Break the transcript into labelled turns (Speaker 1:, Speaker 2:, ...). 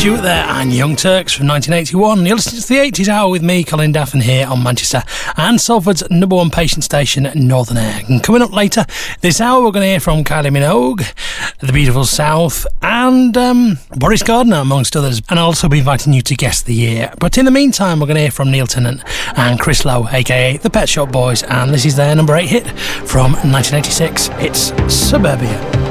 Speaker 1: Stewart there and Young Turks from 1981. You're listening to the 80s Hour with me, Colin Daffin, here on Manchester and Salford's number one patient station, Northern Air. And coming up later this hour, we're going to hear from Kylie Minogue, The Beautiful South, and Boris Gardner, amongst others. And I'll also be inviting you to guess the year. But in the meantime, we're going to hear from Neil Tennant and Chris Lowe, aka the Pet Shop Boys. And this is their number 8 hit from 1986. It's Suburbia.